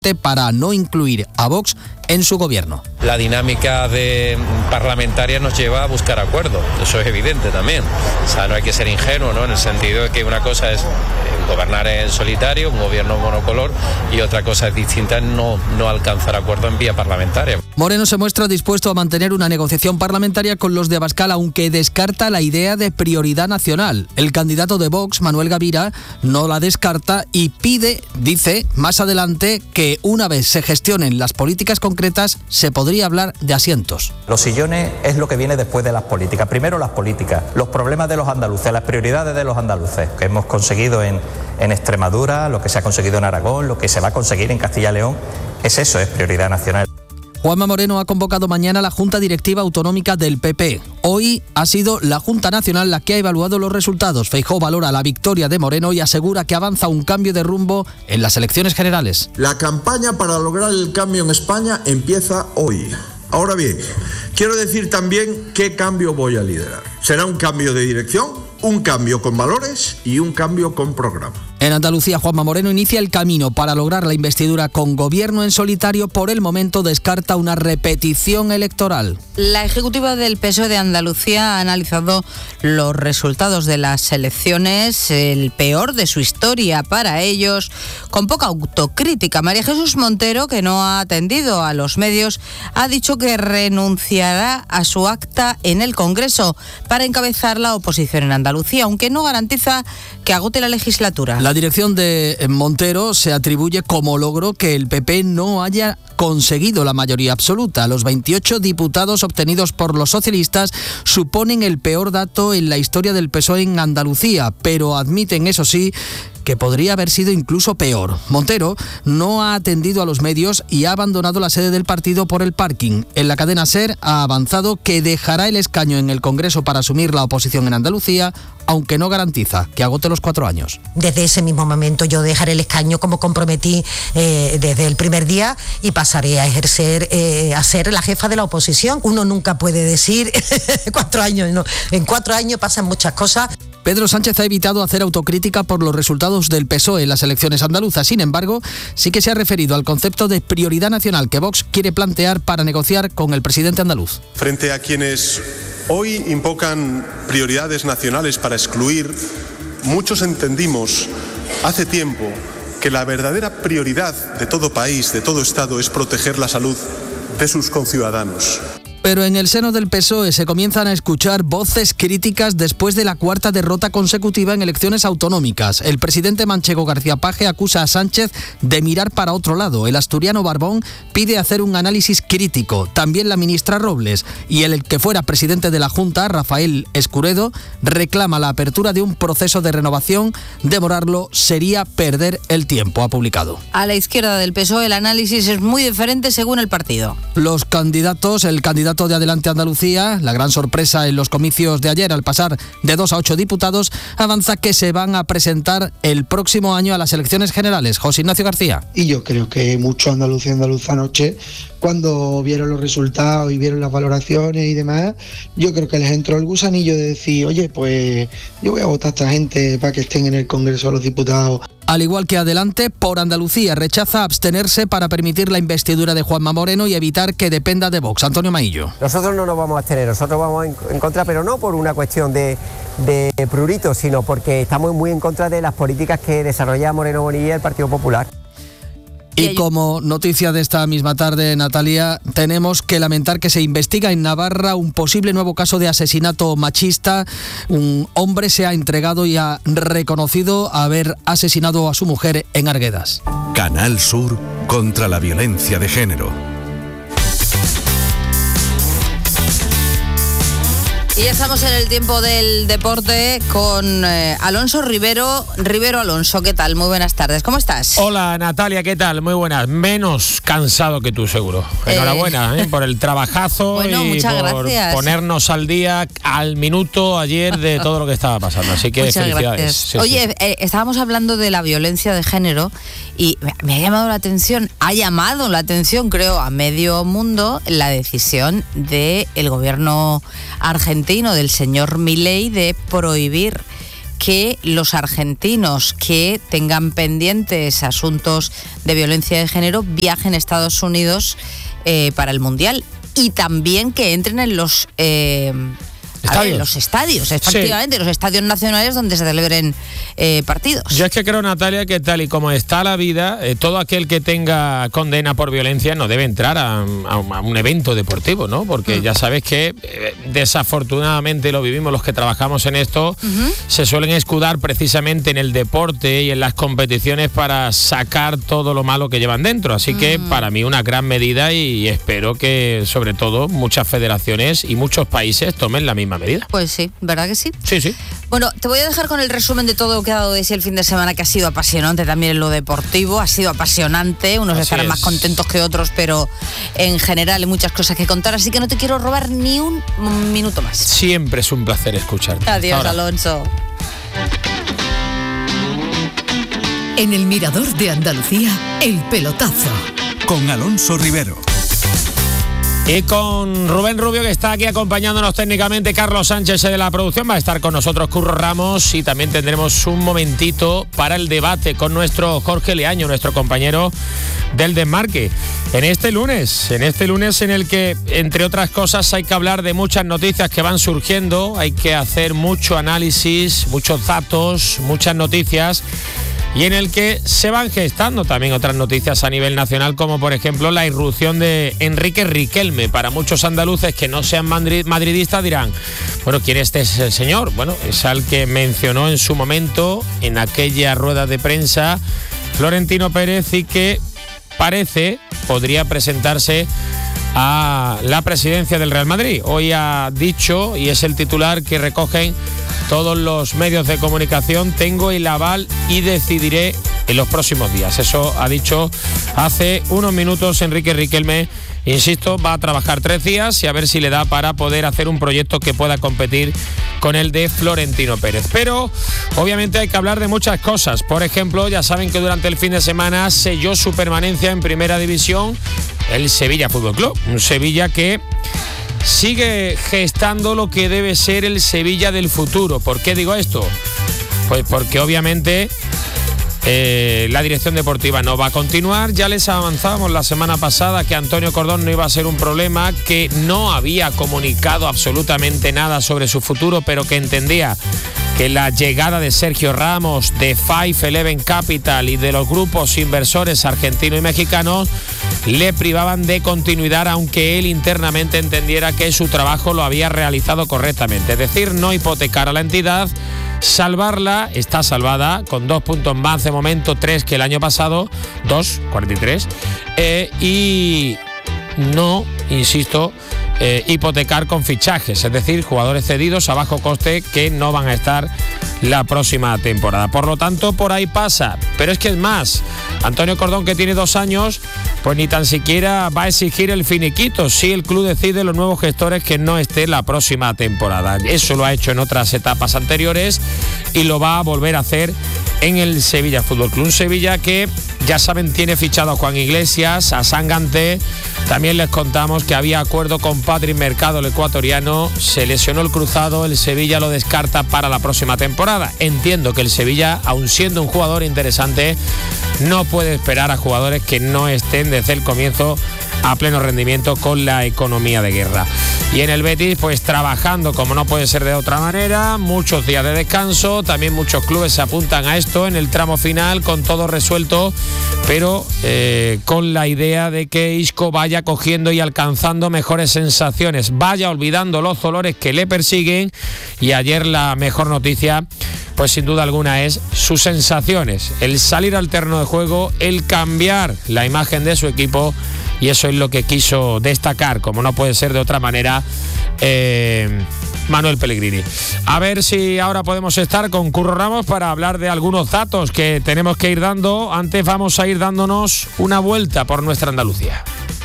para no incluir a Vox en su gobierno. La dinámica parlamentaria nos lleva a buscar acuerdos, eso es evidente también. O sea, no hay que ser ingenuo, ¿no? En el sentido de que una cosa es gobernar en solitario, un gobierno monocolor, y otra cosa es distinta, no alcanzar acuerdo en vía parlamentaria. Moreno se muestra dispuesto a mantener una negociación parlamentaria con los de Abascal, aunque descarta la idea de prioridad nacional. El candidato de Vox, Manuel Gavira, no la descarta y pide, dice, más adelante, que una vez se gestionen las políticas concretas, se podría hablar de asientos. Los sillones es lo que viene después de las políticas. Primero las políticas, los problemas de los andaluces, las prioridades de los andaluces, que hemos conseguido en Extremadura, lo que se ha conseguido en Aragón, lo que se va a conseguir en Castilla y León, es prioridad nacional. Juanma Moreno ha convocado mañana la Junta Directiva Autonómica del PP. Hoy ha sido la Junta Nacional la que ha evaluado los resultados. Feijóo valora la victoria de Moreno y asegura que avanza un cambio de rumbo en las elecciones generales. La campaña para lograr el cambio en España empieza hoy. Ahora bien, quiero decir también qué cambio voy a liderar. Será un cambio de dirección, un cambio con valores y un cambio con programa. En Andalucía, Juanma Moreno inicia el camino para lograr la investidura con gobierno en solitario. Por el momento descarta una repetición electoral. La ejecutiva del PSOE de Andalucía ha analizado los resultados de las elecciones, el peor de su historia para ellos, con poca autocrítica. María Jesús Montero, que no ha atendido a los medios, ha dicho que renunciará a su acta en el Congreso para encabezar la oposición en Andalucía, aunque no garantiza que agote la legislatura. La dirección de Montero se atribuye como logro que el PP no haya conseguido la mayoría absoluta. Los 28 diputados obtenidos por los socialistas suponen el peor dato en la historia del PSOE en Andalucía, pero admiten, eso sí, que podría haber sido incluso peor. Montero no ha atendido a los medios y ha abandonado la sede del partido por el parking. En la cadena SER ha avanzado que dejará el escaño en el Congreso para asumir la oposición en Andalucía, aunque no garantiza que agote los 4 años. Desde ese mismo momento yo dejaré el escaño como comprometí desde el primer día y pasaré a ejercer, a ser la jefa de la oposición. Uno nunca puede decir 4 años, no. En 4 años pasan muchas cosas. Pedro Sánchez ha evitado hacer autocrítica por los resultados del PSOE en las elecciones andaluzas. Sin embargo, sí que se ha referido al concepto de prioridad nacional que Vox quiere plantear para negociar con el presidente andaluz. Frente a quienes hoy invocan prioridades nacionales para excluir, muchos entendimos hace tiempo que la verdadera prioridad de todo país, de todo Estado, es proteger la salud de sus conciudadanos. Pero en el seno del PSOE se comienzan a escuchar voces críticas después de la 4ª derrota consecutiva en elecciones autonómicas. El presidente manchego García Page acusa a Sánchez de mirar para otro lado. El asturiano Barbón pide hacer un análisis crítico. También la ministra Robles y el que fuera presidente de la Junta, Rafael Escuredo, reclama la apertura de un proceso de renovación. Demorarlo sería perder el tiempo, ha publicado. A la izquierda del PSOE el análisis es muy diferente según el partido. Los candidatos, el candidato de Adelante Andalucía, la gran sorpresa en los comicios de ayer al pasar de 2 a 8 diputados, avanza que se van a presentar el próximo año a las elecciones generales. José Ignacio García. Y yo creo que muchos andaluces y andaluzas anoche, cuando vieron los resultados y vieron las valoraciones y demás, yo creo que les entró el gusanillo de decir, oye, pues yo voy a votar a esta gente para que estén en el Congreso de los Diputados. Al igual que Adelante, Por Andalucía rechaza abstenerse para permitir la investidura de Juanma Moreno y evitar que dependa de Vox. Antonio Maillo. Nosotros no nos vamos a abstener, nosotros vamos en contra, pero no por una cuestión de prurito, sino porque estamos muy en contra de las políticas que desarrolla Moreno Bonilla y el Partido Popular. Y como noticia de esta misma tarde, Natalia, tenemos que lamentar que se investiga en Navarra un posible nuevo caso de asesinato machista. Un hombre se ha entregado y ha reconocido haber asesinado a su mujer en Arguedas. Canal Sur contra la violencia de género. Y ya estamos en el tiempo del deporte con Alonso Rivero. Alonso, ¿qué tal? Muy buenas tardes, ¿cómo estás? Hola Natalia, ¿qué tal? Muy buenas. Menos cansado que tú, seguro. Enhorabuena por el trabajazo bueno, y por gracias. Ponernos al día, al minuto ayer de todo lo que estaba pasando. Así que muchas felicidades. Sí, Oye, sí. Estábamos hablando de la violencia de género y me ha llamado la atención, creo, a medio mundo la decisión del gobierno argentino, del señor Milei, de prohibir que los argentinos que tengan pendientes asuntos de violencia de género viajen a Estados Unidos para el Mundial, y también que entren en los los estadios, efectivamente, los estadios nacionales donde se celebren partidos. Yo es que creo, Natalia, que tal y como está la vida, todo aquel que tenga condena por violencia no debe entrar a un evento deportivo, ¿no? Porque ya sabes que desafortunadamente lo vivimos los que trabajamos en esto, se suelen escudar precisamente en el deporte y en las competiciones para sacar todo lo malo que llevan dentro. Así que para mí una gran medida, y espero que sobre todo muchas federaciones y muchos países tomen la misma medida. Pues sí, ¿verdad que sí? Sí, sí. Bueno, te voy a dejar con el resumen de todo lo que ha dado de sí el fin de semana, que ha sido apasionante también en lo deportivo, ha sido apasionante, unos estarán más contentos que otros, pero en general hay muchas cosas que contar, así que no te quiero robar ni un minuto más. Siempre es un placer escucharte. Adiós, Alonso. En el Mirador de Andalucía, El Pelotazo. Con Alonso Rivero. Y con Rubén Rubio, que está aquí acompañándonos técnicamente, Carlos Sánchez de la producción, va a estar con nosotros Curro Ramos, y también tendremos un momentito para el debate con nuestro Jorge Leaño, nuestro compañero del Desmarque. En este lunes en el que, entre otras cosas, hay que hablar de muchas noticias que van surgiendo, hay que hacer mucho análisis, muchos datos, muchas noticias, y en el que se van gestando también otras noticias a nivel nacional, como por ejemplo la irrupción de Enrique Riquelme. Para muchos andaluces que no sean madridistas dirán, bueno, ¿quién es ese señor? Bueno, es al que mencionó en su momento, en aquella rueda de prensa, Florentino Pérez, y que podría presentarse a la presidencia del Real Madrid. Hoy ha dicho, y es el titular que recogen todos los medios de comunicación, tengo el aval y decidiré en los próximos días. Eso ha dicho hace unos minutos Enrique Riquelme. Insisto, va a trabajar 3 días y a ver si le da para poder hacer un proyecto que pueda competir con el de Florentino Pérez. Pero obviamente hay que hablar de muchas cosas. Por ejemplo, ya saben que durante el fin de semana selló su permanencia en Primera División el Sevilla Fútbol Club. Un Sevilla que sigue gestando lo que debe ser el Sevilla del futuro. ¿Por qué digo esto? Pues porque obviamente la dirección deportiva no va a continuar. Ya les avanzábamos la semana pasada que Antonio Cordón no iba a ser un problema, que no había comunicado absolutamente nada sobre su futuro, pero que entendía que la llegada de Sergio Ramos, de 511 Capital y de los grupos inversores argentinos y mexicanos le privaban de continuidad, aunque él internamente entendiera que su trabajo lo había realizado correctamente. Es decir, no hipotecar a la entidad, salvarla. Está salvada con 2 puntos más de momento, 3 que el año pasado, 43, y no, insisto, hipotecar con fichajes, es decir, jugadores cedidos a bajo coste que no van a estar la próxima temporada. Por lo tanto, por ahí pasa. Pero es que es más, Antonio Cordón, que tiene 2 años, pues ni tan siquiera va a exigir el finiquito si el club decide, los nuevos gestores, que no esté la próxima temporada. Eso lo ha hecho en otras etapas anteriores y lo va a volver a hacer en el Sevilla Fútbol Club. Un Sevilla que, ya saben, tiene fichado a Juan Iglesias, a Sanganté. También les contamos que había acuerdo con Patrick Mercado, el ecuatoriano. Se lesionó el cruzado, el Sevilla lo descarta para la próxima temporada. Entiendo que el Sevilla, aun siendo un jugador interesante, no puede esperar a jugadores que no estén desde el comienzo a pleno rendimiento con la economía de guerra. Y en el Betis, pues trabajando como no puede ser de otra manera, muchos días de descanso, también muchos clubes se apuntan a esto en el tramo final, con todo resuelto, pero con la idea de que Isco vaya cogiendo y alcanzando mejores sensaciones, vaya olvidando los dolores que le persiguen. Y ayer la mejor noticia, pues sin duda alguna, es sus sensaciones, el salir al terreno de juego, el cambiar la imagen de su equipo, y eso es lo que quiso destacar, como no puede ser de otra manera, Manuel Pellegrini. A ver si ahora podemos estar con Curro Ramos para hablar de algunos datos que tenemos que ir dando. Antes vamos a ir dándonos una vuelta por nuestra Andalucía.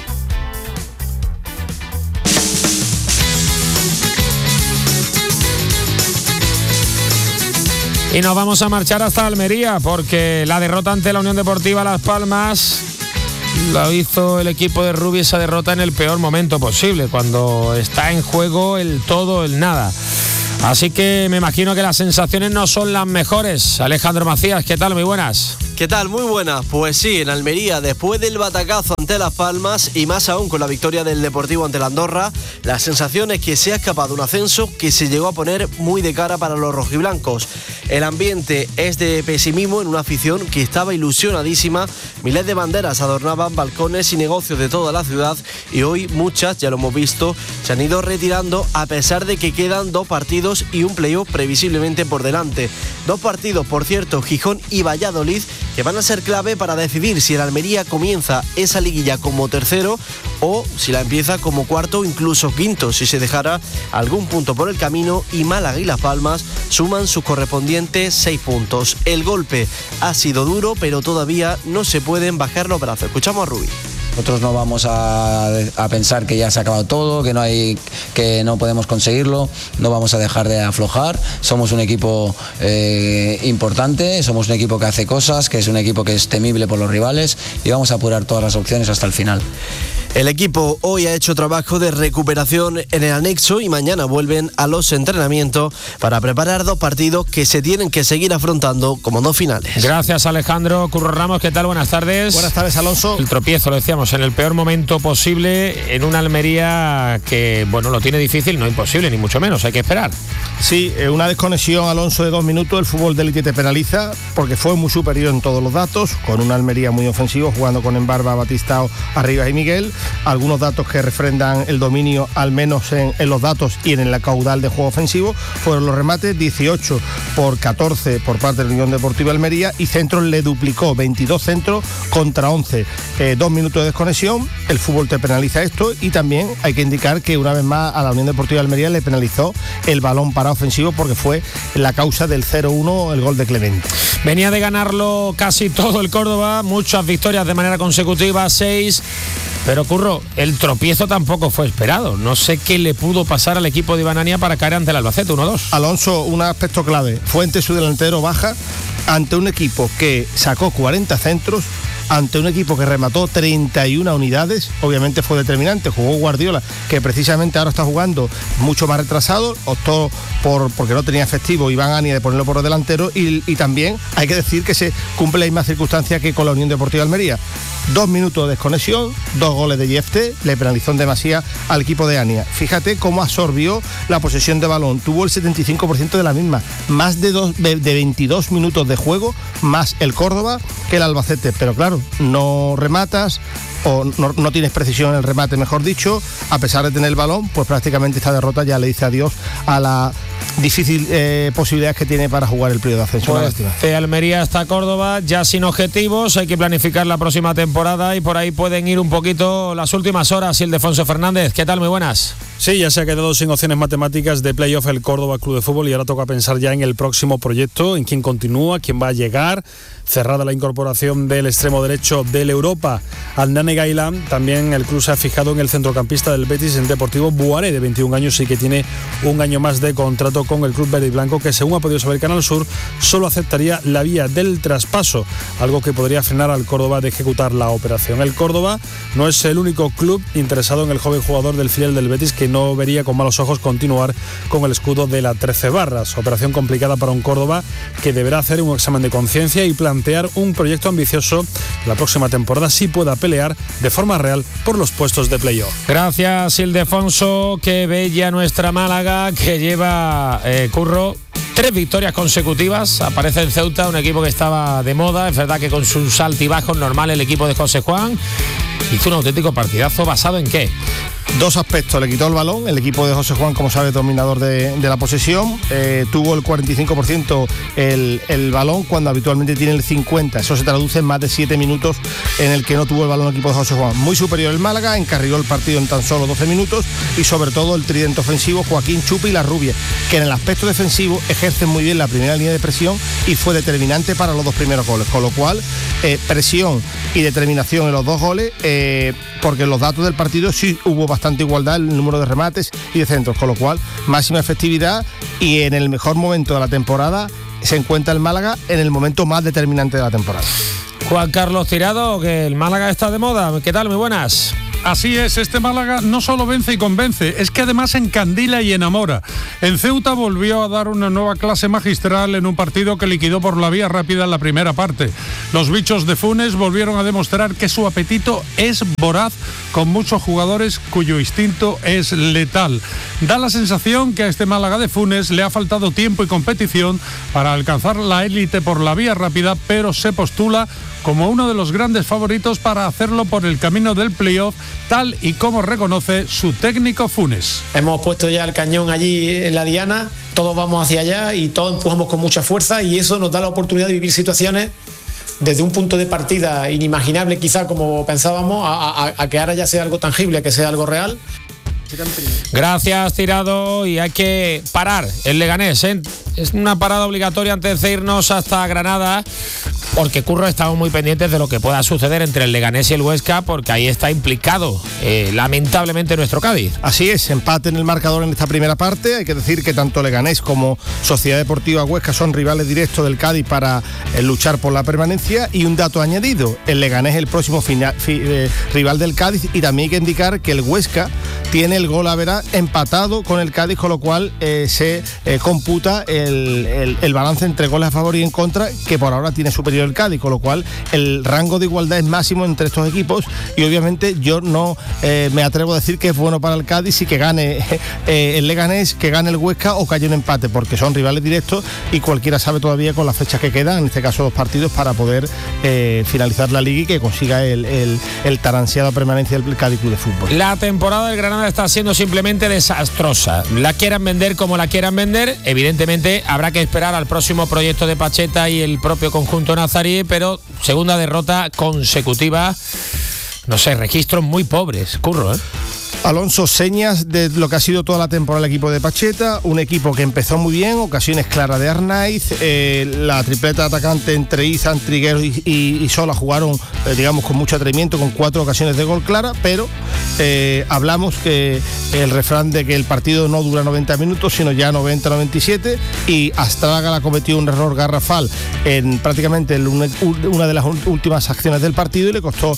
Y nos vamos a marchar hasta Almería, porque la derrota ante la Unión Deportiva Las Palmas lo hizo el equipo de Rubi, esa derrota en el peor momento posible, cuando está en juego el todo o el nada. Así que me imagino que las sensaciones no son las mejores. Alejandro Macías, ¿qué tal? Muy buenas. ¿Qué tal? Muy buenas. Pues sí, en Almería, después del batacazo ante Las Palmas y más aún con la victoria del Deportivo ante la Andorra, la sensación es que se ha escapado un ascenso que se llegó a poner muy de cara para los rojiblancos. El ambiente es de pesimismo en una afición que estaba ilusionadísima. Miles de banderas adornaban balcones y negocios de toda la ciudad y hoy muchas, ya lo hemos visto, se han ido retirando a pesar de que quedan 2 partidos y un playoff previsiblemente por delante. 2 partidos, por cierto, Gijón y Valladolid, que van a ser clave para decidir si el Almería comienza esa liguilla como tercero o si la empieza como cuarto o incluso quinto, si se dejara algún punto por el camino, y Málaga y Las Palmas suman sus correspondientes 6 puntos. El golpe ha sido duro, pero todavía no se pueden bajar los brazos. Escuchamos a Rubí. Nosotros no vamos a pensar que ya se ha acabado todo, que no podemos conseguirlo, no vamos a dejar de aflojar. Somos un equipo importante, somos un equipo que hace cosas, que es un equipo que es temible por los rivales y vamos a apurar todas las opciones hasta el final. El equipo hoy ha hecho trabajo de recuperación en el anexo y mañana vuelven a los entrenamientos para preparar 2 partidos que se tienen que seguir afrontando como 2 finales. Gracias, Alejandro. Curro Ramos, ¿qué tal? Buenas tardes. Buenas tardes, Alonso. El tropiezo, lo decíamos, en el peor momento posible en una Almería que, bueno, lo tiene difícil, no imposible, ni mucho menos, hay que esperar. Sí, una desconexión, Alonso, de 2 minutos. El fútbol de élite te penaliza porque fue muy superior en todos los datos, con una Almería muy ofensivo, jugando con Embarba, Batistao, Arribas y Miguel. Algunos datos que refrendan el dominio, al menos en los datos y en el caudal de juego ofensivo, fueron los remates, 18 por 14 por parte de la Unión Deportiva Almería, y centros le duplicó, 22 centros contra 11. 2 minutos de desconexión, el fútbol te penaliza esto, y también hay que indicar que una vez más a la Unión Deportiva Almería le penalizó el balón parado ofensivo porque fue la causa del 0-1, el gol de Clemente. Venía de ganarlo casi todo el Córdoba, muchas victorias de manera consecutiva, 6, pero Curro, el tropiezo tampoco fue esperado. No sé qué le pudo pasar al equipo de Ibanania para caer ante el Albacete 1-2. Alonso, un aspecto clave, Fuentes, su delantero, baja ante un equipo que sacó 40 centros, ante un equipo que remató 31 unidades. Obviamente fue determinante, jugó Guardiola, que precisamente ahora está jugando mucho más retrasado, optó porque no tenía efectivo Iván Ania de ponerlo por delantero, y también hay que decir que se cumple la misma circunstancia que con la Unión Deportiva Almería. 2 minutos de desconexión, 2 goles de Yefte, le penalizó en demasía al equipo de Ania. Fíjate cómo absorbió la posesión de balón, tuvo el 75% de la misma, más de 22 minutos de juego, más el Córdoba que el Albacete, pero claro, no rematas o no tienes precisión en el remate, mejor dicho, a pesar de tener el balón, pues prácticamente esta derrota ya le dice adiós a la difícil posibilidades que tiene para jugar el periodo de ascenso. Pues de Almería hasta Córdoba, ya sin objetivos, hay que planificar la próxima temporada y por ahí pueden ir un poquito las últimas horas. Ildefonso Fernández, ¿qué tal? Muy buenas. Sí, ya se ha quedado sin opciones matemáticas de playoff el Córdoba Club de Fútbol y ahora toca pensar ya en el próximo proyecto, en quién continúa, quién va a llegar. Cerrada la incorporación del extremo derecho del Europa, Andane Gailán, también el club se ha fijado en el centrocampista del Betis, en Deportivo Buaré, de 21 años y que tiene un año más de contrato con el club verde y blanco, que según ha podido saber Canal Sur, solo aceptaría la vía del traspaso, algo que podría frenar al Córdoba de ejecutar la operación. El Córdoba no es el único club interesado en el joven jugador del filial del Betis, que no vería con malos ojos continuar con el escudo de la 13 barras. Operación complicada para un Córdoba que deberá hacer un examen de conciencia y plantear un proyecto ambicioso que la próxima temporada sí pueda pelear de forma real por los puestos de playoff. Gracias, Ildefonso. Qué bella nuestra Málaga, que lleva, Curro, 3 victorias consecutivas. Aparece en Ceuta, un equipo que estaba de moda. Es verdad que con sus altibajos normal el equipo de José Juan hizo un auténtico partidazo. ¿Basado en qué? 2 aspectos, le quitó el balón, el equipo de José Juan, como sabe, dominador de la posesión, tuvo el 45% el balón cuando habitualmente tiene el 50%, eso se traduce en más de 7 minutos en el que no tuvo el balón el equipo de José Juan. Muy superior el Málaga, encarriló el partido en tan solo 12 minutos y sobre todo el tridente ofensivo, Joaquín, Chupi y La Rubia, que en el aspecto defensivo ejercen muy bien la primera línea de presión y fue determinante para los 2 primeros goles, con lo cual presión y determinación en los 2 goles, porque en los datos del partido sí hubo bastante igualdad en el número de remates y de centros, con lo cual máxima efectividad, y en el mejor momento de la temporada se encuentra el Málaga, en el momento más determinante de la temporada. Juan Carlos Tirado, que el Málaga está de moda. ¿Qué tal? Muy buenas. Así es, este Málaga no solo vence y convence, es que además encandila y enamora. En Ceuta volvió a dar una nueva clase magistral en un partido que liquidó por la vía rápida en la primera parte. Los bichos de Funes volvieron a demostrar que su apetito es voraz, con muchos jugadores cuyo instinto es letal. Da la sensación que a este Málaga de Funes le ha faltado tiempo y competición para alcanzar la élite por la vía rápida, pero se postula como uno de los grandes favoritos para hacerlo por el camino del playoff, tal y como reconoce su técnico Funes. Hemos puesto ya el cañón allí en la diana, todos vamos hacia allá y todos empujamos con mucha fuerza, y eso nos da la oportunidad de vivir situaciones desde un punto de partida inimaginable quizá como pensábamos, a que ahora ya sea algo tangible, que sea algo real. Gracias, Tirado, y hay que parar el Leganés, ¿eh? Es una parada obligatoria antes de irnos hasta Granada, porque Curro, estamos muy pendientes de lo que pueda suceder entre el Leganés y el Huesca, porque ahí está implicado lamentablemente nuestro Cádiz. Así es, empate en el marcador en esta primera parte. Hay que decir que tanto Leganés como Sociedad Deportiva Huesca son rivales directos del Cádiz para luchar por la permanencia. Y un dato añadido, el Leganés es el próximo rival del Cádiz, y también hay que indicar que el Huesca tiene el gol average empatado con el Cádiz, con lo cual se computa el balance entre goles a favor y en contra, que por ahora tiene superior el Cádiz, con lo cual el rango de igualdad es máximo entre estos equipos, y obviamente yo no me atrevo a decir que es bueno para el Cádiz y que gane el Leganés, que gane el Huesca o que haya un empate, porque son rivales directos y cualquiera sabe todavía con las fechas que quedan, en este caso 2 partidos, para poder finalizar la liga y que consiga el tan ansiado permanencia del Cádiz Club de Fútbol. La temporada del Granada está siendo simplemente desastrosa. La quieran vender como la quieran vender, evidentemente habrá que esperar al próximo proyecto de Pacheta y el propio conjunto nazarí, pero segunda derrota consecutiva, no sé, registros muy pobres, Curro, ¿eh? Alonso, señas de lo que ha sido toda la temporada el equipo de Pacheta, un equipo que empezó muy bien, ocasiones claras de Arnaiz, la tripleta atacante entre Izan, Trigueros y Sola jugaron, digamos, con mucho atrevimiento, con 4 ocasiones de gol clara, pero hablamos que el refrán de que el partido no dura 90 minutos, sino ya 90-97, y Astraga cometió un error garrafal en prácticamente una de las últimas acciones del partido y le costó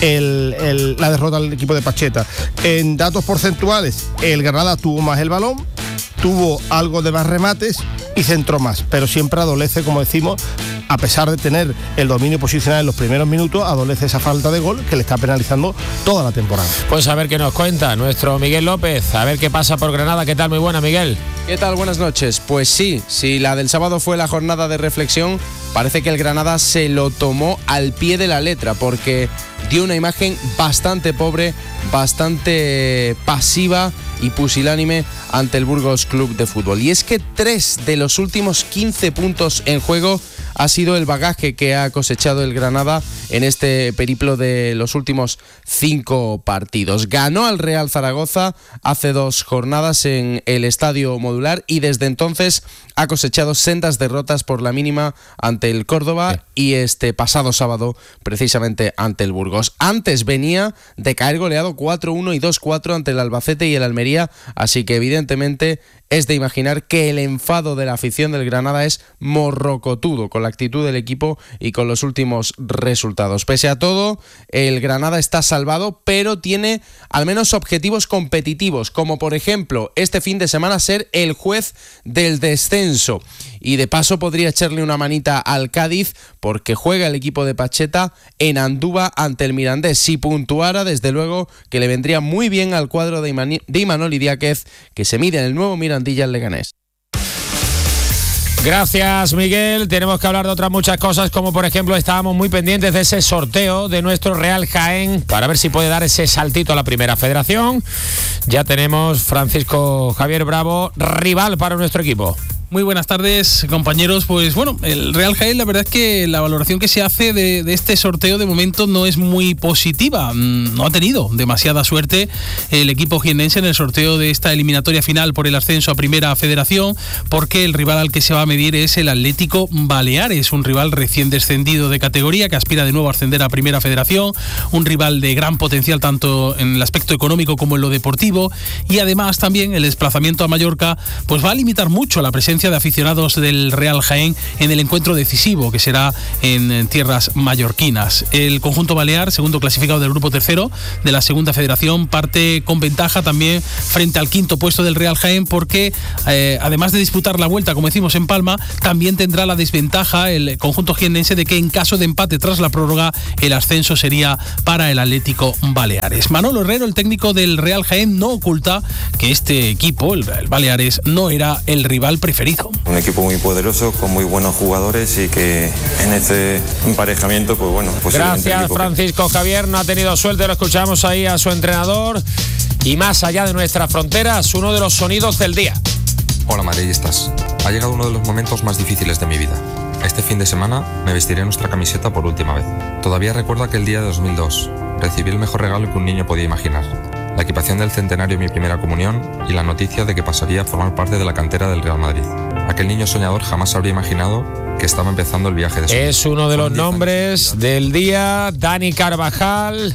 la derrota al equipo de Pacheta. En datos porcentuales, el Granada tuvo más el balón, tuvo algo de más remates y centró más, pero siempre adolece, como decimos, a pesar de tener el dominio posicional en los primeros minutos, adolece esa falta de gol que le está penalizando toda la temporada. Pues a ver qué nos cuenta nuestro Miguel López, a ver qué pasa por Granada. ¿Qué tal? Muy buena, Miguel. ¿Qué tal? Buenas noches. Pues sí, si la del sábado fue la jornada de reflexión, parece que el Granada se lo tomó al pie de la letra, porque dio una imagen bastante pobre, bastante pasiva y pusilánime ante el Burgos Club de Fútbol. Y es que 3 de los últimos 15 puntos en juego ha sido el bagaje que ha cosechado el Granada en este periplo de los últimos 5 partidos. Ganó al Real Zaragoza hace 2 jornadas en el Estadio Modular y desde entonces ha cosechado sendas derrotas por la mínima ante el Córdoba y este pasado sábado precisamente ante el Burgos. Antes venía de caer goleado 4-1 y 2-4 ante el Albacete y el Almería, así que evidentemente es de imaginar que el enfado de la afición del Granada es morrocotudo con la actitud del equipo y con los últimos resultados. Pese a todo, el Granada está salvado, pero tiene al menos objetivos competitivos, como por ejemplo este fin de semana ser el juez del descenso. Y de paso podría echarle una manita al Cádiz, porque juega el equipo de Pacheta en Andúba ante el Mirandés. Si puntuara, desde luego que le vendría muy bien al cuadro de Imanol Idiáquez, que se mide en el nuevo Mirandilla al Leganés. Gracias, Miguel. Tenemos que hablar de otras muchas cosas, como por ejemplo estábamos muy pendientes de ese sorteo de nuestro Real Jaén para ver si puede dar ese saltito a la Primera Federación. Ya tenemos Francisco Javier Bravo, rival para nuestro equipo. Muy buenas tardes, compañeros. Pues bueno, el Real Jaén, la verdad es que la valoración que se hace de este sorteo de momento no es muy positiva. No ha tenido demasiada suerte el equipo jiennense en el sorteo de esta eliminatoria final por el ascenso a Primera Federación, porque el rival al que se va a medir es el Atlético Baleares, un rival recién descendido de categoría que aspira de nuevo a ascender a Primera Federación, un rival de gran potencial tanto en el aspecto económico como en lo deportivo, y además también el desplazamiento a Mallorca pues va a limitar mucho la presencia presencia de aficionados del Real Jaén en el encuentro decisivo que será en tierras mallorquinas. El conjunto balear, segundo clasificado del grupo tercero de la segunda federación, parte con ventaja también frente al quinto puesto del Real Jaén porque además de disputar la vuelta, como decimos, en Palma, también tendrá la desventaja el conjunto jiennense de que en caso de empate tras la prórroga el ascenso sería para el Atlético Baleares. Manolo Herrero, el técnico del Real Jaén, no oculta que este equipo, el Baleares, no era el rival preferido. Un equipo muy poderoso, con muy buenos jugadores y que en este emparejamiento, pues bueno... Gracias, Francisco Javier, no ha tenido suerte, lo escuchamos ahí a su entrenador. Y más allá de nuestras fronteras, uno de los sonidos del día. Hola madridistas, ha llegado uno de los momentos más difíciles de mi vida. Este fin de semana me vestiré nuestra camiseta por última vez. Todavía recuerdo aquel día de 2002. Recibí el mejor regalo que un niño podía imaginar. La equipación del centenario de mi primera comunión y la noticia de que pasaría a formar parte de la cantera del Real Madrid. Aquel niño soñador jamás habría imaginado que estaba empezando el viaje de su vida. Es uno de los nombres del día, Dani Carvajal,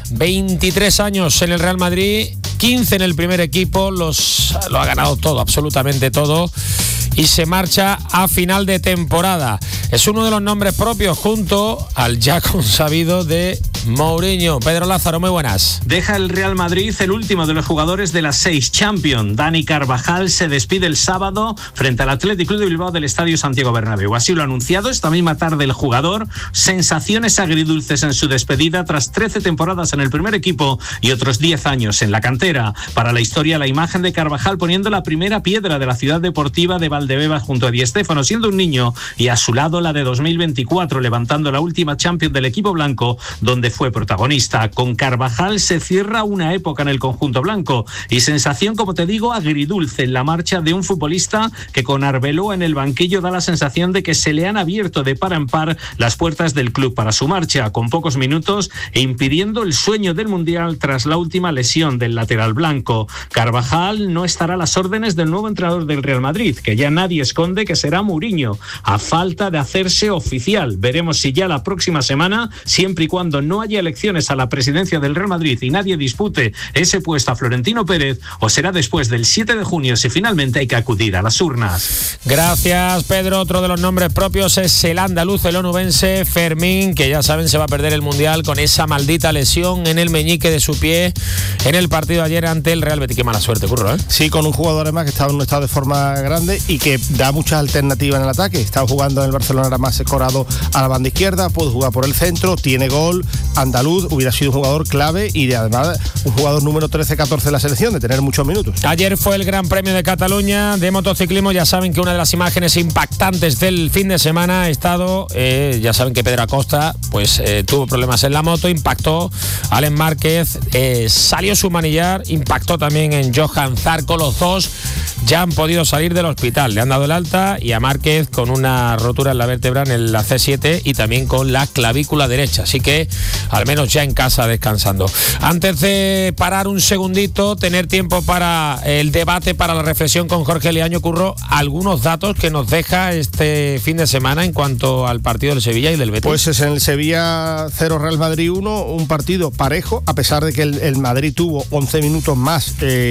23 años en el Real Madrid, 15 en el primer equipo, lo ha ganado todo, absolutamente todo, y se marcha a final de temporada. Es uno de los nombres propios junto al ya consabido de Mourinho. Pedro Lázaro, muy buenas. Deja el Real Madrid el último de los jugadores de las 6 Champions. Dani Carvajal se despide el sábado frente al Athletic Club de Bilbao del Estadio Santiago Bernabéu. Así lo ha anunciado esta misma tarde el jugador. Sensaciones agridulces en su despedida tras 13 temporadas en el primer equipo y otros 10 años en la cantera. Para la historia, la imagen de Carvajal poniendo la primera piedra de la ciudad deportiva de Valdebebas junto a Di Stéfano siendo un niño, y a su lado la de 2024 levantando la última Champions del equipo blanco donde fue protagonista. Con Carvajal se cierra una época en el conjunto blanco y sensación, como te digo, agridulce en la marcha de un futbolista que con Arbeloa en el banquillo da la sensación de que se le han abierto de par en par las puertas del club para su marcha, con pocos minutos e impidiendo el sueño del Mundial tras la última lesión del lateral blanco. Carvajal no estará a las órdenes del nuevo entrenador del Real Madrid, que ya nadie esconde que será Mourinho, a falta de hacerse oficial. Veremos si ya la próxima semana, siempre y cuando no haya elecciones a la presidencia del Real Madrid y nadie dispute ese puesto a Florentino Pérez, o será después del 7 de junio si finalmente hay que acudir a las urnas. Gracias, Pedro. Otro de los nombres propios es el andaluz, el onubense Fermín, que ya saben se va a perder el Mundial con esa maldita lesión en el meñique de su pie en el partido ayer ante el Real Betis. Qué mala suerte, Curro, ¿eh? Sí, con un jugador además que estaba en un estado de forma grande y que da muchas alternativas en el ataque. Estaba jugando en el Barcelona, era más escorado a la banda izquierda, puede jugar por el centro, tiene gol, andaluz, hubiera sido un jugador clave y además un jugador número 13-14 de la selección, de tener muchos minutos. Ayer fue el Gran Premio de Cataluña de motociclismo. Ya saben que una de las imágenes impactantes del fin de semana ha estado, ya saben que Pedro Acosta pues tuvo problemas en la moto, impactó a Alen Márquez, salió su manillar, impactó también en Johan Zarco. Los dos ya han podido salir del hospital, le han dado el alta, y a Márquez con una rotura en la vértebra en la C7 y también con la clavícula derecha, así que al menos ya en casa descansando. Antes de parar un segundito, tener tiempo para el debate, para la reflexión con Jorge Leaño, Curro, algunos datos que nos deja este fin de semana en cuanto al partido del Sevilla y del Betis. Pues es en el Sevilla 0 Real Madrid 1, un partido parejo, a pesar de que el Madrid tuvo 11 minutos más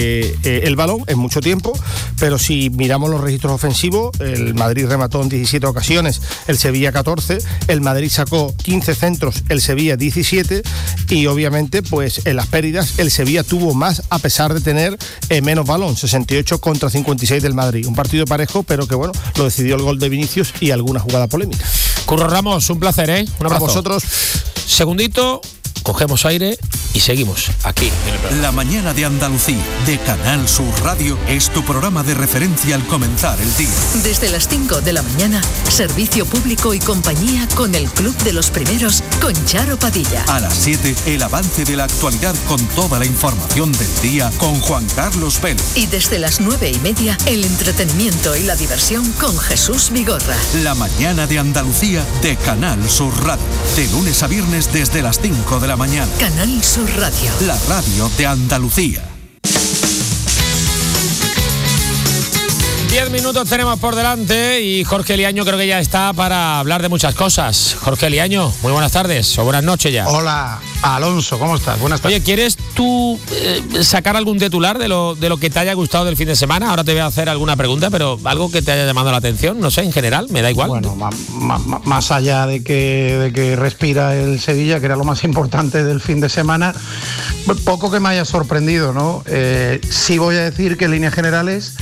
el balón en mucho tiempo, pero si miramos los registros ofensivos, el Madrid remató en 17 ocasiones, el Sevilla 14, el Madrid sacó 15 centros, el Sevilla 17, y obviamente pues en las pérdidas el Sevilla tuvo más a pesar de tener menos balón, 68 contra 56 del Madrid. Un partido parejo, pero que bueno, lo decidió el gol de Vinicius y alguna jugada polémica. Curro Ramos, un placer, ¿eh? Un abrazo. A vosotros. Segundito, cogemos aire y seguimos aquí en el programa. La mañana de Andalucía, de Canal Sur Radio, es tu programa de referencia al comenzar el día. Desde las 5 de la mañana, servicio público y compañía con el Club de los Primeros, con Charo Padilla. A las 7, el avance de la actualidad con toda la información del día con Juan Carlos Vélez. Y desde las 9:30, el entretenimiento y la diversión con Jesús Vigorra. La mañana de Andalucía, de Canal Sur Radio, de lunes a viernes desde las 5 de la mañana. Canal Sur Radio, la radio de Andalucía. 10 minutos tenemos por delante y Jorge Liaño creo que ya está para hablar de muchas cosas. Jorge Liaño, muy buenas tardes o buenas noches ya. Hola, Alonso, ¿cómo estás? Buenas tardes. Oye, ¿quieres tú sacar algún titular de lo que te haya gustado del fin de semana? Ahora te voy a hacer alguna pregunta, pero algo que te haya llamado la atención, no sé, en general, me da igual. Bueno, más allá de que respira el Sevilla, que era lo más importante del fin de semana, poco que me haya sorprendido, ¿no? Sí voy a decir que en líneas generales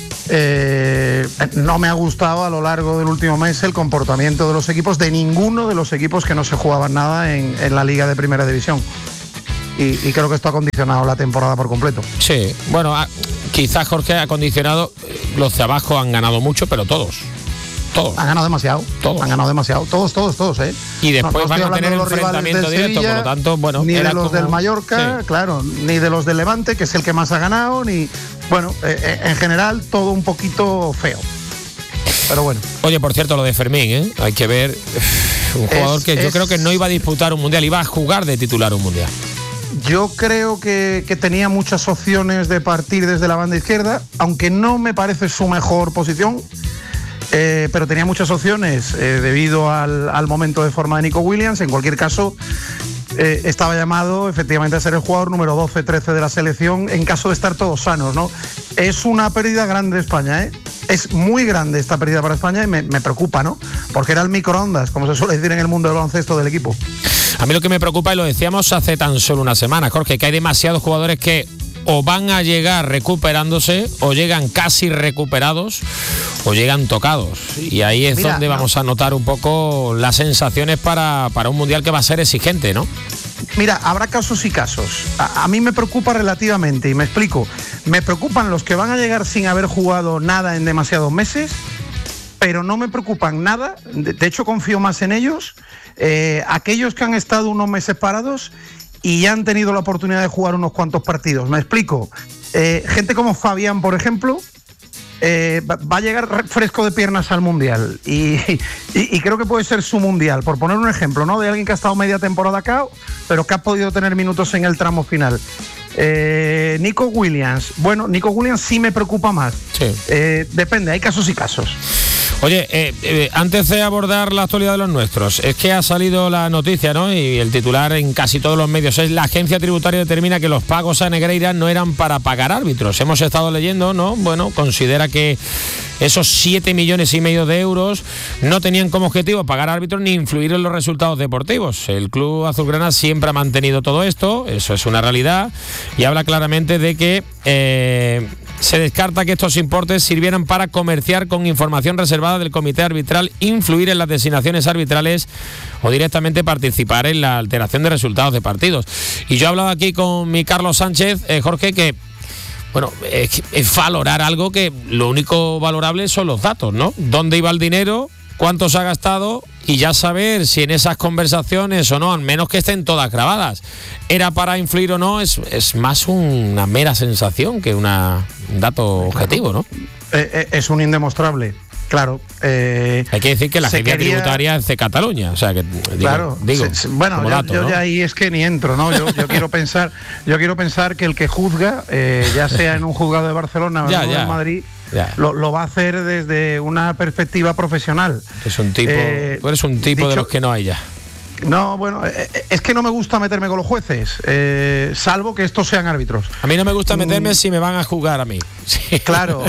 no me ha gustado a lo largo del último mes el comportamiento de los equipos, de ninguno de los equipos que no se jugaban nada en la Liga de Primera División. Y creo que esto ha condicionado la temporada por completo. Sí, bueno, quizás Jorge ha condicionado, los de abajo han ganado mucho, pero todos. Han ganado demasiado. Todos. Han ganado demasiado. Todos, ¿eh? Y después van a tener enfrentamiento directo, por lo tanto, bueno. Ni de los del Mallorca, sí. Claro, ni de los del Levante, que es el que más ha ganado, ni. Bueno, en general, todo un poquito feo. Pero bueno. Oye, por cierto, lo de Fermín, ¿eh? Hay que ver. Un jugador que yo creo que no iba a disputar un mundial, iba a jugar de titular un mundial. Yo creo que tenía muchas opciones de partir desde la banda izquierda, aunque no me parece su mejor posición. Pero tenía muchas opciones debido al momento de forma de Nico Williams. En cualquier caso, estaba llamado efectivamente a ser el jugador número 12-13 de la selección en caso de estar todos sanos, ¿no? Es una pérdida grande de España, ¿eh? Es muy grande esta pérdida para España y me preocupa, ¿no? Porque era el microondas, como se suele decir en el mundo del baloncesto del equipo. A mí lo que me preocupa, y lo decíamos hace tan solo una semana, Jorge, que hay demasiados jugadores que o van a llegar recuperándose, o llegan casi recuperados, o llegan tocados. Y ahí es donde vamos a notar un poco las sensaciones para un mundial que va a ser exigente, ¿no? Mira, habrá casos y casos. A mí me preocupa relativamente, y me explico. Me preocupan los que van a llegar sin haber jugado nada en demasiados meses, pero no me preocupan nada. De hecho, confío más en ellos. Aquellos que han estado unos meses parados y ya han tenido la oportunidad de jugar unos cuantos partidos. Me explico. Gente como Fabián, por ejemplo, va a llegar fresco de piernas al Mundial y creo que puede ser su Mundial, por poner un ejemplo, ¿no? De alguien que ha estado media temporada acá, pero que ha podido tener minutos en el tramo final. Nico Williams. Bueno, Nico Williams sí me preocupa más. Sí. Depende, hay casos y casos. Oye, antes de abordar la actualidad de los nuestros, es que ha salido la noticia, ¿no? Y el titular en casi todos los medios es: la agencia tributaria determina que los pagos a Negreira no eran para pagar árbitros. Hemos estado leyendo, ¿no? Bueno, considera que esos 7,5 millones de euros no tenían como objetivo pagar árbitros ni influir en los resultados deportivos. El club azulgrana siempre ha mantenido todo esto, eso es una realidad, y habla claramente de que se descarta que estos importes sirvieran para comerciar con información reservada del comité arbitral, influir en las designaciones arbitrales o directamente participar en la alteración de resultados de partidos. Y yo he hablado aquí con mi Carlos Sánchez, Jorge, que bueno, es valorar algo que lo único valorable son los datos, ¿no? ¿Dónde iba el dinero? ¿Cuánto se ha gastado? Y ya saber si en esas conversaciones o no, al menos que estén todas grabadas, era para influir o no, es más una mera sensación que un dato objetivo, ¿no? Es un indemostrable. Claro. Hay que decir que la agencia tributaria es de Cataluña, o sea que digo bueno, dato, yo ¿no? ya ahí es que ni entro, ¿no? Yo quiero pensar que el que juzga, ya sea en un juzgado de Barcelona o en Madrid, lo va a hacer desde una perspectiva profesional. Es un tipo, tú eres un tipo de los que no hay ya. No, bueno, es que no me gusta meterme con los jueces, salvo que estos sean árbitros. A mí no me gusta meterme si me van a juzgar a mí. Sí. Claro,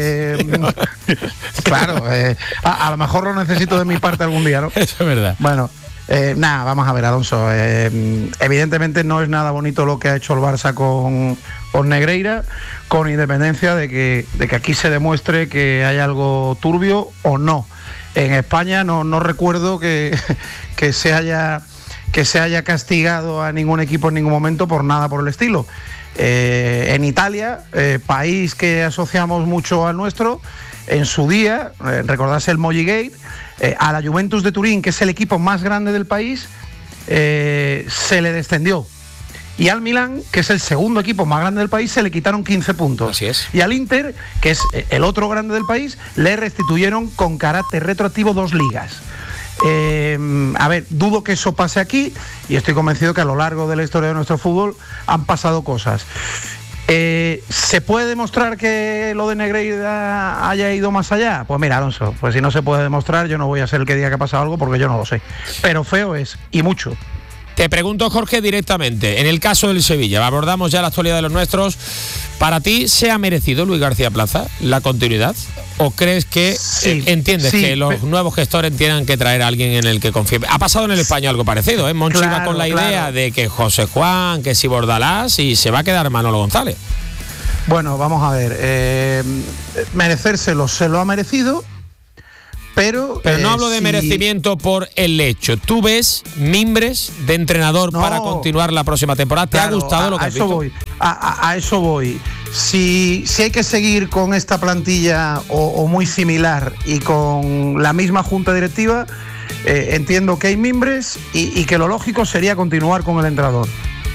claro, a lo mejor lo necesito de mi parte algún día, ¿no? Eso es verdad. Bueno, nada, vamos a ver, Alonso. Evidentemente no es nada bonito lo que ha hecho el Barça con Negreira, con independencia de que aquí se demuestre que hay algo turbio o no. En España no recuerdo que se haya castigado a ningún equipo en ningún momento por nada por el estilo. En Italia, país que asociamos mucho al nuestro, en su día, recordarse el Molligate, a la Juventus de Turín, que es el equipo más grande del país, se le descendió. Y al Milán, que es el segundo equipo más grande del país, se le quitaron 15 puntos. Así es. Y al Inter, que es el otro grande del país, le restituyeron con carácter retroactivo 2 ligas. A ver, dudo que eso pase aquí y estoy convencido que a lo largo de la historia de nuestro fútbol han pasado cosas. ¿Se puede demostrar que lo de Negreira haya ido más allá? Pues mira, Alonso, pues si no se puede demostrar, yo no voy a ser el que diga que ha pasado algo porque yo no lo sé. Pero feo es, y mucho. Te pregunto, Jorge, directamente, en el caso del Sevilla, abordamos ya la actualidad de los nuestros, ¿para ti se ha merecido Luis García Plaza la continuidad? ¿O crees que entiendes que los nuevos gestores tienen que traer a alguien en el que confíe? Ha pasado en el Español algo parecido, ¿eh? Monchi iba con la idea de que José Juan, que si Bordalás, y se va a quedar Manolo González. Bueno, vamos a ver, merecérselo se lo ha merecido, pero no hablo de merecimiento por el hecho. ¿Tú ves mimbres de entrenador para continuar la próxima temporada? ¿Te ha gustado lo que has visto? A eso voy. Si hay que seguir con esta plantilla o muy similar y con la misma junta directiva, entiendo que hay mimbres y que lo lógico sería continuar con el entrenador.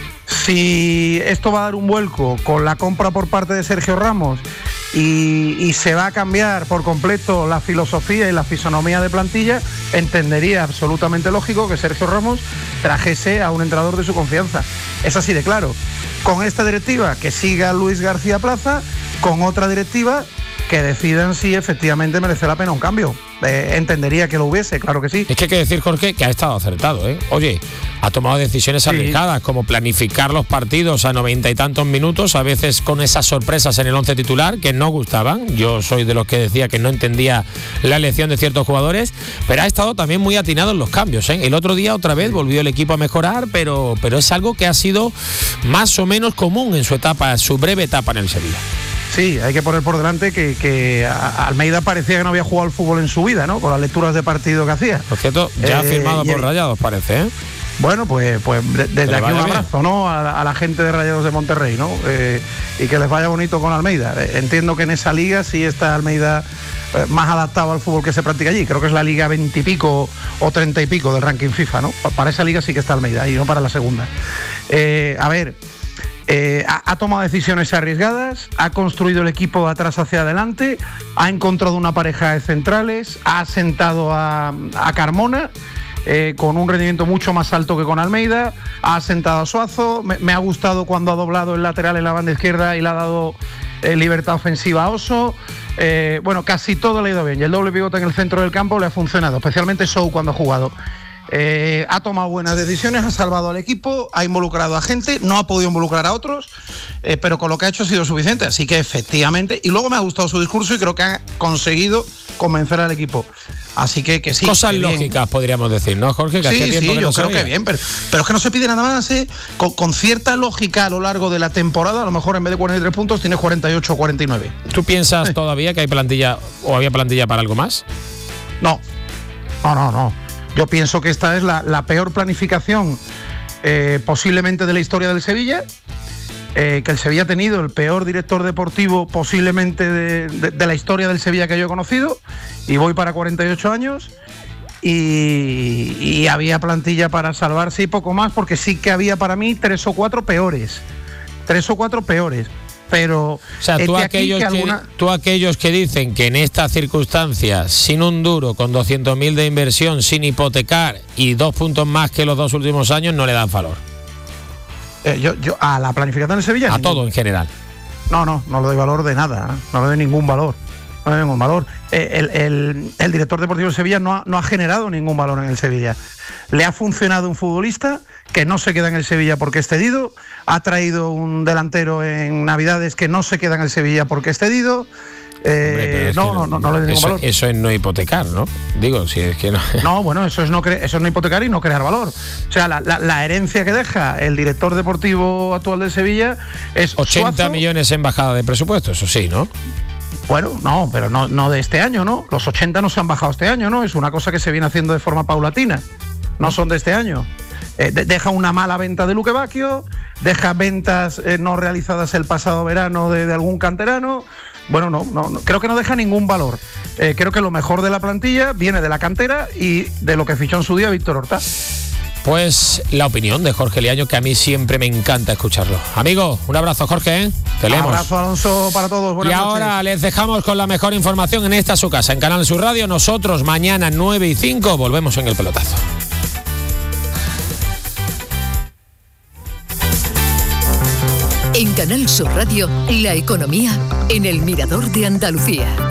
Si esto va a dar un vuelco con la compra por parte de Sergio Ramos y se va a cambiar por completo la filosofía y la fisonomía de plantilla, entendería absolutamente lógico que Sergio Ramos trajese a un entrenador de su confianza. Es así de claro. Con esta directiva que siga Luis García Plaza, con otra directiva que decidan si efectivamente merece la pena un cambio. Entendería que lo hubiese, claro que sí. Es que hay que decir, Jorge, que ha estado acertado, ¿eh? Oye, ha tomado decisiones arriesgadas, como planificar los partidos a 90 y tantos minutos, a veces con esas sorpresas en el 11 titular que no gustaban. Yo soy de los que decía que no entendía la elección de ciertos jugadores, pero ha estado también muy atinado en los cambios, ¿eh? El otro día otra vez volvió el equipo a mejorar, pero es algo que ha sido más o menos común en su breve etapa en el Sevilla. Sí, hay que poner por delante que Almeida parecía que no había jugado al fútbol en su vida, ¿no? Con las lecturas de partido que hacía. Por cierto, ya ha firmado por Rayados, parece, ¿eh? Bueno, pues desde aquí un abrazo, ¿no? A la gente de Rayados de Monterrey, ¿no? Y que les vaya bonito con Almeida. Entiendo que en esa liga sí está Almeida más adaptado al fútbol que se practica allí. Creo que es la liga 20 y pico o 30 y pico del ranking FIFA, ¿no? Para esa liga sí que está Almeida y no para la segunda. A ver... ha tomado decisiones arriesgadas, ha construido el equipo de atrás hacia adelante, ha encontrado una pareja de centrales, ha sentado a Carmona con un rendimiento mucho más alto que con Almeida, ha sentado a Suazo, me ha gustado cuando ha doblado el lateral en la banda izquierda y le ha dado libertad ofensiva a Oso. Bueno, casi todo le ha ido bien y el doble pivote en el centro del campo le ha funcionado, especialmente Sou cuando ha jugado. Ha tomado buenas decisiones, ha salvado al equipo, ha involucrado a gente, no ha podido involucrar a otros, pero con lo que ha hecho ha sido suficiente, así que efectivamente, y luego me ha gustado su discurso y creo que ha conseguido convencer al equipo, así que sí. Cosas lógicas podríamos decir, ¿no, Jorge? Sí, yo creo que bien, pero es que no se pide nada más, con cierta lógica a lo largo de la temporada, a lo mejor en vez de 43 puntos tienes 48 o 49. ¿Tú piensas todavía que hay plantilla o había plantilla para algo más? No. Yo pienso que esta es la peor planificación posiblemente de la historia del Sevilla, que el Sevilla ha tenido el peor director deportivo posiblemente de la historia del Sevilla que yo he conocido, y voy para 48 años, y había plantilla para salvarse y poco más, porque sí que había para mí 3 o 4 peores. Pero, o sea, tú aquellos que dicen que en estas circunstancias, sin un duro, con 200.000 de inversión, sin hipotecar y 2 puntos más que los 2 últimos años, no le dan valor. Yo a la planificación de Sevilla. A todo en general. No le doy valor de nada, no le doy ningún valor. El director deportivo de Sevilla no ha generado ningún valor en el Sevilla. Le ha funcionado un futbolista que no se queda en el Sevilla porque es cedido, ha traído un delantero en Navidades que no se queda en el Sevilla porque es cedido. No le doy ningún valor. Eso es no hipotecar, ¿no? Digo, si es que no. No, bueno, eso es no hipotecar y no crear valor. O sea, la herencia que deja el director deportivo actual de Sevilla es 80 Suazo, millones en bajada de presupuesto, eso sí, ¿no? Bueno, no, pero no de este año, ¿no? Los 80 no se han bajado este año, ¿no? Es una cosa que se viene haciendo de forma paulatina. No son de este año. Deja una mala venta de Luque Bacchio, deja ventas no realizadas el pasado verano de algún canterano. Bueno, no, creo que no deja ningún valor. Creo que lo mejor de la plantilla viene de la cantera y de lo que fichó en su día Víctor Horta. Pues la opinión de Jorge Liaño, que a mí siempre me encanta escucharlo. Amigo, un abrazo, Jorge, ¿eh? Te leemos. Un abrazo, Alonso, para todos. Buenas noches. Ahora les dejamos con la mejor información en esta su casa, en Canal Sur Radio. Nosotros mañana 9:05 volvemos en El Pelotazo. En Canal Sur Radio, la economía en el Mirador de Andalucía.